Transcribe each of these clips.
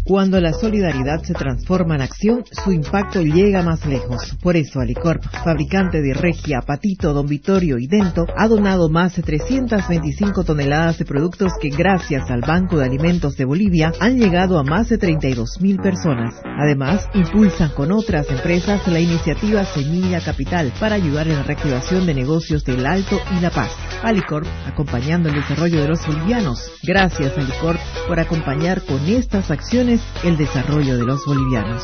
Cuando la solidaridad se transforma en acción, su impacto llega más lejos. Por eso Alicorp, fabricante de Regia, Patito, Don Vittorio y Dento, ha donado más de 325 toneladas de productos que gracias al Banco de Alimentos de Bolivia han llegado a más de 32.000 personas. Además, impulsan con otras empresas la iniciativa Semilla Capital para ayudar en la reactivación de negocios del Alto y La Paz. Alicorp, acompañando el desarrollo de los bolivianos. Gracias Alicorp por acompañar con estas acciones el desarrollo de los bolivianos.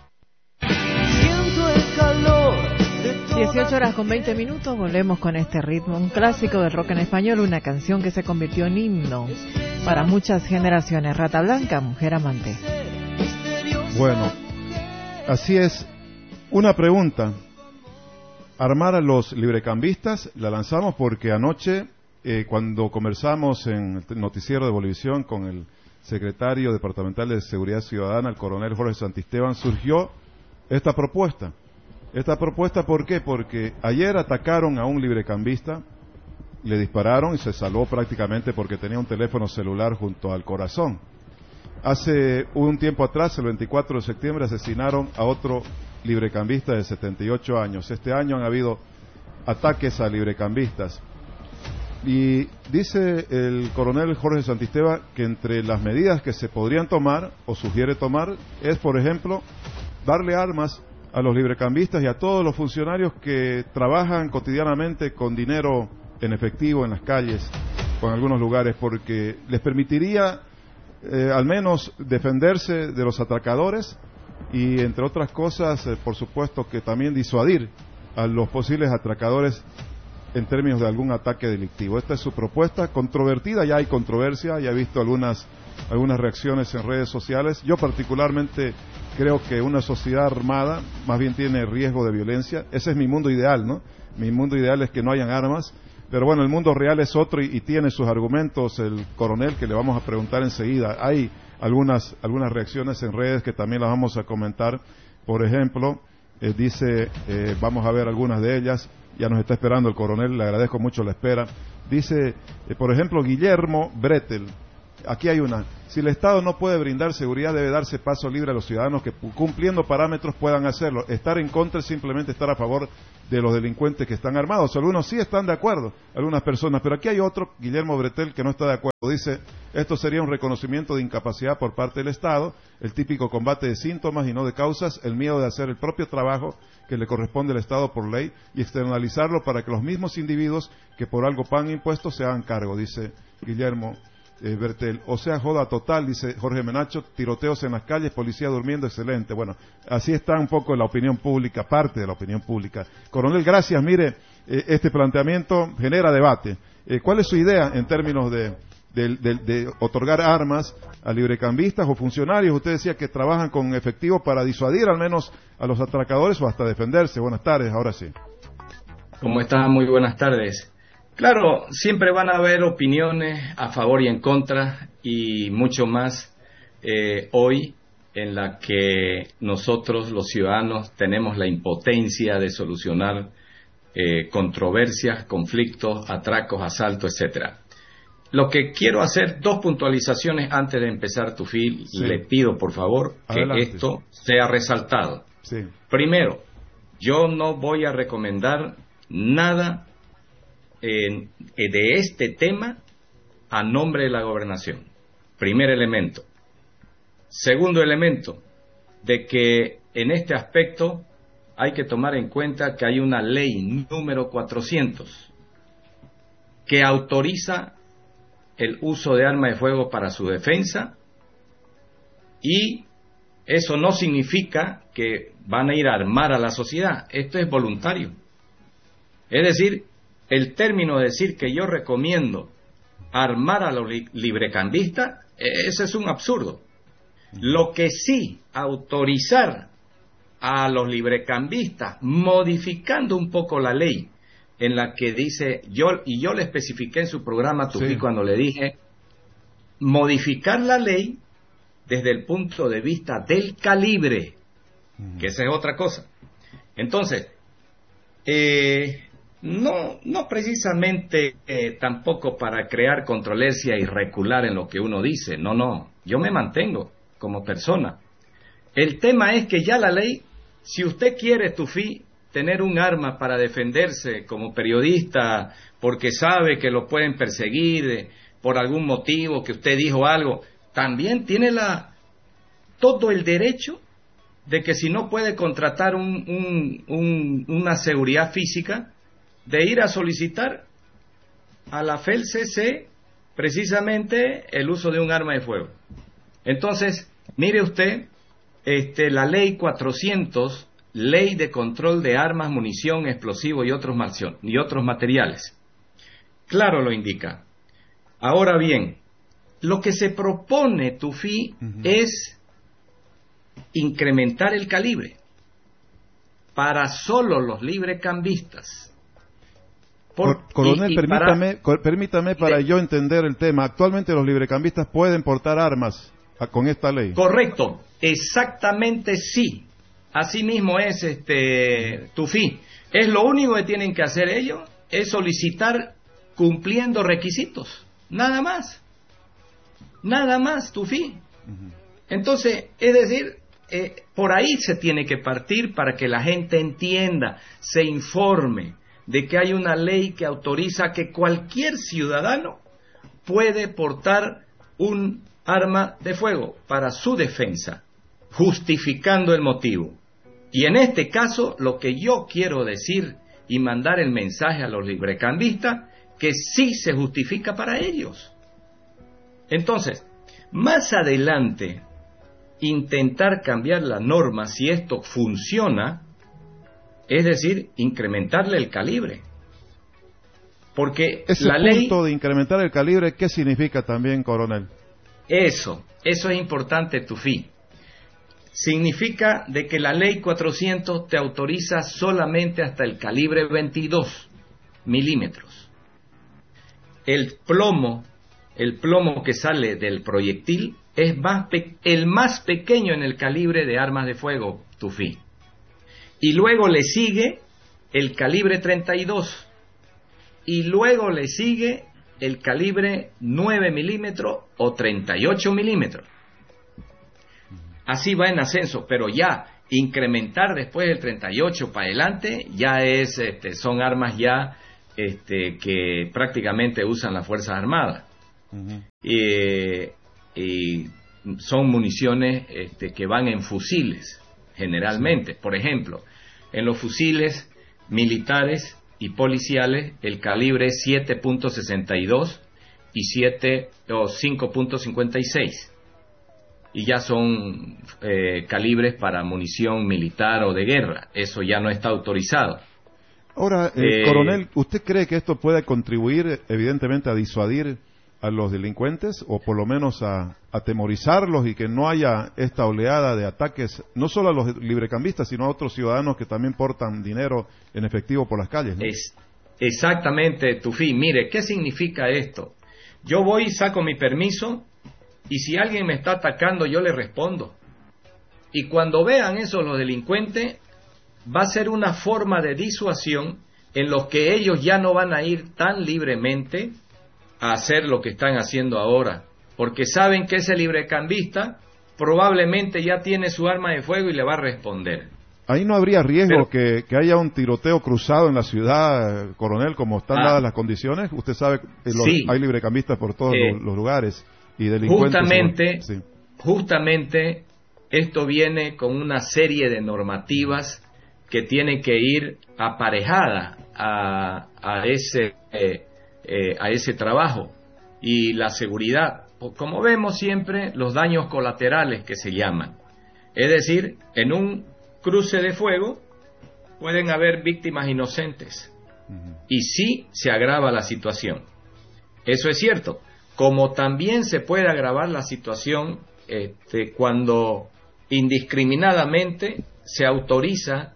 18 horas con 20 minutos, volvemos con este ritmo, un clásico del rock en español, una canción que se convirtió en himno para muchas generaciones. Rata Blanca, Mujer Amante. Bueno, así es. Una pregunta. Armar a los librecambistas, la lanzamos porque anoche, cuando conversamos en el noticiero de Bolivisión con el secretario departamental de Seguridad Ciudadana, el coronel Jorge Santisteban, surgió esta propuesta. Esta propuesta, ¿por qué? Porque ayer atacaron a un librecambista, le dispararon y se salvó prácticamente porque tenía un teléfono celular junto al corazón. Hace un tiempo atrás, el 24 de septiembre, asesinaron a otro librecambista de 78 años. Este año han habido ataques a librecambistas. Y dice el coronel Jorge Santisteban que entre las medidas que se podrían tomar, o sugiere tomar, es, por ejemplo, darle armas a los librecambistas y a todos los funcionarios que trabajan cotidianamente con dinero en efectivo en las calles o en algunos lugares, porque les permitiría al menos defenderse de los atracadores y, entre otras cosas, por supuesto que también disuadir a los posibles atracadores en términos de algún ataque delictivo. Esta es su propuesta, controvertida, ya hay controversia, ya he visto algunas reacciones en redes sociales. Yo particularmente creo que una sociedad armada más bien tiene riesgo de violencia. Ese es mi mundo ideal, ¿no? Mi mundo ideal es que no hayan armas, pero bueno, el mundo real es otro y tiene sus argumentos el coronel, que le vamos a preguntar enseguida. Hay algunas reacciones en redes que también las vamos a comentar. Por ejemplo, dice, vamos a ver algunas de ellas. Ya nos está esperando el coronel, le agradezco mucho la espera. Dice, por ejemplo, Guillermo Bretel. Aquí hay una. Si el Estado no puede brindar seguridad, debe darse paso libre a los ciudadanos que, cumpliendo parámetros, puedan hacerlo. Estar en contra es simplemente estar a favor de los delincuentes que están armados. Algunos sí están de acuerdo, algunas personas, pero aquí hay otro, Guillermo Bretel, que no está de acuerdo. Dice, esto sería un reconocimiento de incapacidad por parte del Estado, el típico combate de síntomas y no de causas, el miedo de hacer el propio trabajo que le corresponde al Estado por ley y externalizarlo para que los mismos individuos que por algo pagan impuestos se hagan cargo, dice Guillermo Bertel. O sea, joda total, dice Jorge Menacho, tiroteos en las calles, policía durmiendo, excelente. Bueno, así está un poco la opinión pública, parte de la opinión pública. Coronel, gracias. Mire, este planteamiento genera debate. ¿Cuál es su idea en términos de otorgar armas a librecambistas o funcionarios? Usted decía que trabajan con efectivo para disuadir al menos a los atracadores o hasta defenderse. Buenas tardes, ahora sí. ¿Cómo están? Muy buenas tardes. Claro, siempre van a haber opiniones a favor y en contra, y mucho más hoy, en la que nosotros los ciudadanos tenemos la impotencia de solucionar controversias, conflictos, atracos, asaltos, etcétera. Lo que quiero hacer, dos puntualizaciones antes de empezar, Tufil, y le pido por favor que esto sea resaltado. Sí. Primero, yo no voy a recomendar nada de este tema a nombre de la gobernación. Primer elemento. Segundo elemento, de que en este aspecto hay que tomar en cuenta que hay una ley número 400 que autoriza el uso de arma de fuego para su defensa, y eso no significa que van a ir a armar a la sociedad. Esto es voluntario. Es decir, el término de decir que yo recomiendo armar a los librecambistas, ese es un absurdo. Lo que sí, autorizar a los librecambistas, modificando un poco la ley, en la que dice, yo le especifiqué en su programa, Tufi, cuando le dije, modificar la ley desde el punto de vista del calibre, que esa es otra cosa. Entonces, no precisamente tampoco para crear controversia y recular en lo que uno dice, no, yo me mantengo. como persona. El tema es que ya la ley, si usted quiere, Tufí, tener un arma para defenderse como periodista, porque sabe que lo pueden perseguir por algún motivo, que usted dijo algo, también tiene todo el derecho de que si no puede contratar una seguridad física, de ir a solicitar a la FELCC precisamente el uso de un arma de fuego. Entonces, mire usted, la ley 400, Ley de Control de Armas, Munición, Explosivos y otros materiales, claro lo indica. Ahora bien, lo que se propone, Tufí, es incrementar el calibre para solo los librecambistas. Coronel, permítame para yo entender el tema. Actualmente los librecambistas pueden portar armas con esta ley. Correcto, exactamente sí. Así mismo es, Tufí. Es lo único que tienen que hacer ellos, es solicitar cumpliendo requisitos. Nada más. Nada más, Tufí. Entonces, es decir, por ahí se tiene que partir para que la gente entienda, se informe de que hay una ley que autoriza que cualquier ciudadano puede portar un arma de fuego para su defensa, justificando el motivo. Y en este caso, lo que yo quiero decir y mandar el mensaje a los librecambistas, que sí se justifica para ellos. Entonces, más adelante, intentar cambiar la norma si esto funciona, es decir, incrementarle el calibre. Porque ese la ley... punto de incrementar el calibre, ¿qué significa también, coronel? Eso es importante, Tufí. Significa de que la ley 400 te autoriza solamente hasta el calibre 22 milímetros. El plomo que sale del proyectil es el más pequeño en el calibre de armas de fuego, Tufí. Y luego le sigue el calibre 32. Y luego le sigue el calibre 9 milímetros o 38 milímetros. Así va en ascenso, pero ya incrementar después del 38 para adelante ya son armas ya que prácticamente usan las Fuerzas Armadas. Y son municiones que van en fusiles, generalmente. Por ejemplo, en los fusiles militares y policiales, el calibre es 7.62 y 5.56. Y ya son calibres para munición militar o de guerra. Eso ya no está autorizado. Ahora, coronel, ¿usted cree que esto puede contribuir, evidentemente, a disuadir a los delincuentes, o por lo menos a atemorizarlos, y que no haya esta oleada de ataques, no solo a los librecambistas, sino a otros ciudadanos que también portan dinero en efectivo por las calles, ¿no? Exactamente, Tufí. Mire, ¿qué significa esto? Yo voy y saco mi permiso, y si alguien me está atacando, yo le respondo. Y cuando vean eso los delincuentes, va a ser una forma de disuasión en los que ellos ya no van a ir tan libremente a hacer lo que están haciendo ahora, porque saben que ese librecambista probablemente ya tiene su arma de fuego y le va a responder. Ahí no habría riesgo que haya un tiroteo cruzado en la ciudad, coronel, como están dadas las condiciones. Usted sabe que sí, hay librecambistas por todos los lugares y delincuentes. Justamente esto viene con una serie de normativas que tienen que ir aparejada a ese trabajo, y la seguridad, como vemos siempre, los daños colaterales que se llaman, es decir, en un cruce de fuego pueden haber víctimas inocentes, y sí se agrava la situación. Eso es cierto, como también se puede agravar la situación cuando indiscriminadamente se autoriza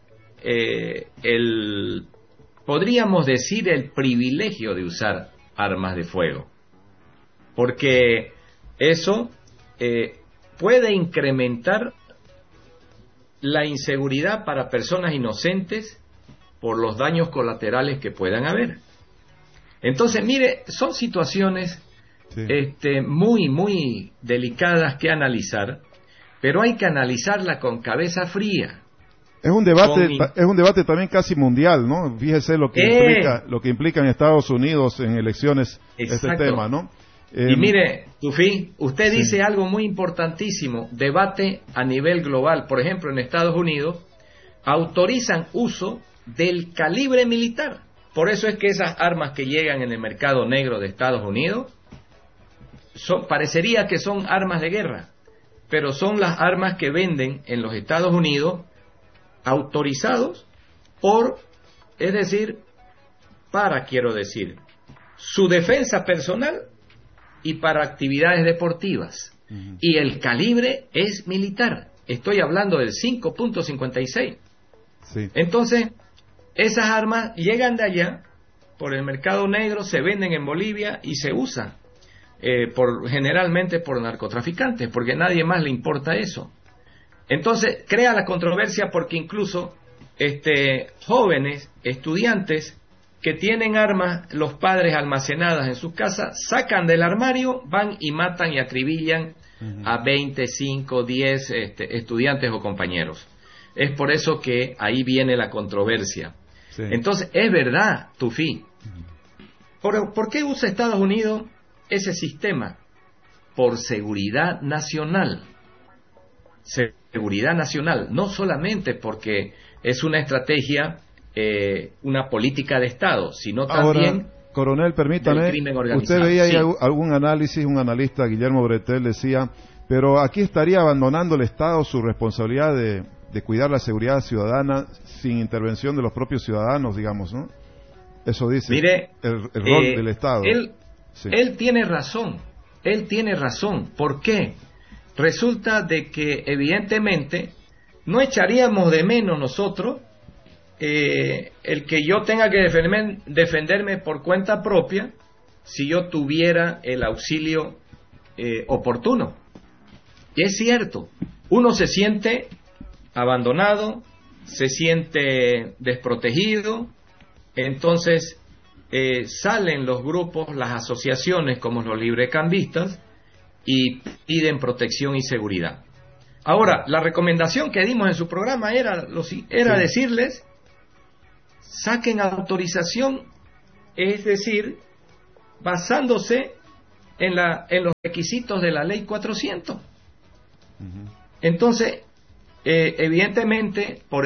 podríamos decir, el privilegio de usar armas de fuego, porque eso puede incrementar la inseguridad para personas inocentes por los daños colaterales que puedan haber. Entonces, mire, son situaciones muy, muy delicadas que analizar, pero hay que analizarla con cabeza fría. Es un debate también casi mundial, ¿no? Fíjese lo que implica en Estados Unidos en elecciones este tema, ¿no? Y mire, Tufí, usted dice algo muy importantísimo, debate a nivel global. Por ejemplo, en Estados Unidos autorizan uso del calibre militar. Por eso es que esas armas que llegan en el mercado negro de Estados Unidos parecería que son armas de guerra, pero son las armas que venden en los Estados Unidos autorizados es decir, quiero decir, su defensa personal y para actividades deportivas. Y el calibre es militar. Estoy hablando del 5.56. Sí. Entonces, esas armas llegan de allá por el mercado negro, se venden en Bolivia y se usan generalmente por narcotraficantes, porque a nadie más le importa eso. Entonces, crea la controversia porque incluso jóvenes, estudiantes que tienen armas, los padres almacenadas en sus casas, sacan del armario, van y matan y acribillan a 20, 5, 10 estudiantes o compañeros. Es por eso que ahí viene la controversia. Sí. Entonces, es verdad, Tufí. ¿Por qué usa Estados Unidos ese sistema? Por seguridad nacional. Seguridad nacional, no solamente porque es una estrategia, una política de Estado, sino también... Ahora, coronel, permítame, usted veía ahí algún análisis, un analista, Guillermo Bretel, decía, pero aquí estaría abandonando el Estado su responsabilidad de cuidar la seguridad ciudadana sin intervención de los propios ciudadanos, digamos, ¿no? Eso dice. Mire, el rol del Estado. Él tiene razón. ¿Por qué? Resulta de que evidentemente no echaríamos de menos nosotros el que yo tenga que defenderme por cuenta propia si yo tuviera el auxilio oportuno. Y es cierto, uno se siente abandonado, se siente desprotegido, entonces salen los grupos, las asociaciones como los librecambistas y piden protección y seguridad. Ahora, la recomendación que dimos en su programa era decirles, saquen autorización, es decir, basándose en los requisitos de la ley 400. Entonces, evidentemente, por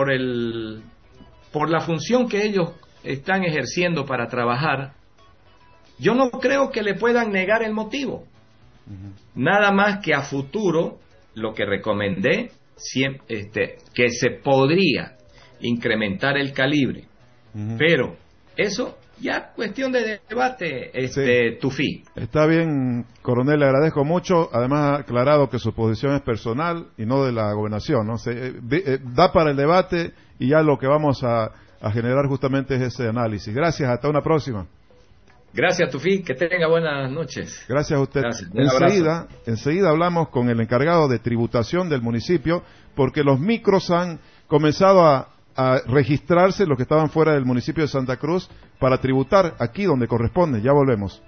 la función que ellos están ejerciendo para trabajar, yo no creo que le puedan negar el motivo. Nada más que a futuro, lo que recomendé, que se podría incrementar el calibre. Pero eso ya cuestión de debate, Tufí. Está bien, coronel, le agradezco mucho. Además ha aclarado que su posición es personal y no de la gobernación, ¿no? Da para el debate y ya lo que vamos a generar justamente es ese análisis. Gracias, hasta una próxima. Gracias, Tufí, que tenga buenas noches. Gracias a usted. Gracias. Enseguida hablamos con el encargado de tributación del municipio, porque los micros han comenzado a registrarse, los que estaban fuera del municipio de Santa Cruz, para tributar aquí donde corresponde. Ya volvemos.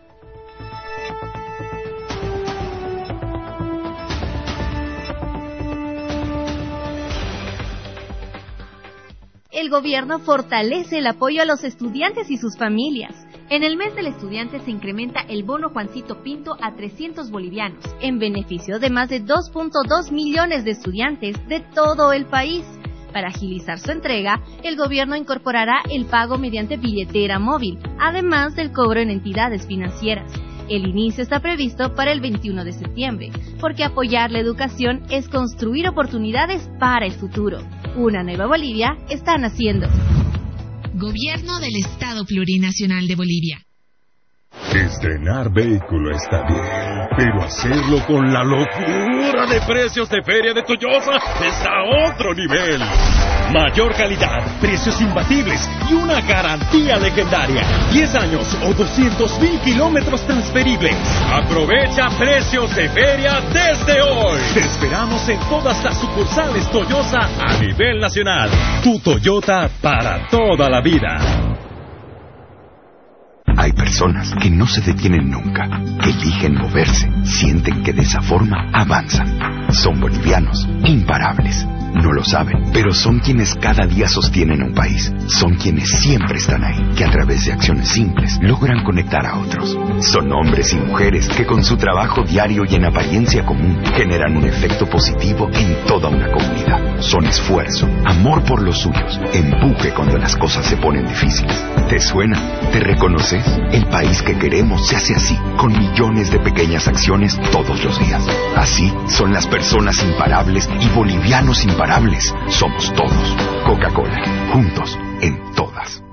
El gobierno fortalece el apoyo a los estudiantes y sus familias. En el mes del estudiante se incrementa el bono Juancito Pinto a 300 bolivianos, en beneficio de más de 2.2 millones de estudiantes de todo el país. Para agilizar su entrega, el gobierno incorporará el pago mediante billetera móvil, además del cobro en entidades financieras. El inicio está previsto para el 21 de septiembre, porque apoyar la educación es construir oportunidades para el futuro. Una nueva Bolivia está naciendo. Gobierno del Estado Plurinacional de Bolivia. Estrenar vehículo está bien, pero hacerlo con la locura de precios de Feria de Toyota está a otro nivel. Mayor calidad, precios imbatibles y una garantía legendaria. 10 años o 200,000 kilómetros transferibles. Aprovecha precios de feria desde hoy. Te esperamos en todas las sucursales Toyota a nivel nacional. Tu Toyota para toda la vida. Hay personas que no se detienen nunca, que eligen moverse, sienten que de esa forma avanzan. Son bolivianos imparables. No lo saben, pero son quienes cada día sostienen un país. Son quienes siempre están ahí, que a través de acciones simples logran conectar a otros. Son hombres y mujeres que con su trabajo diario y en apariencia común generan un efecto positivo en toda una comunidad. Son esfuerzo, amor por los suyos, empuje cuando las cosas se ponen difíciles. ¿Te suena? ¿Te reconoces? El país que queremos se hace así, con millones de pequeñas acciones todos los días. Así son las personas imparables y bolivianos imparables. Somos todos. Coca-Cola. Juntos en todas.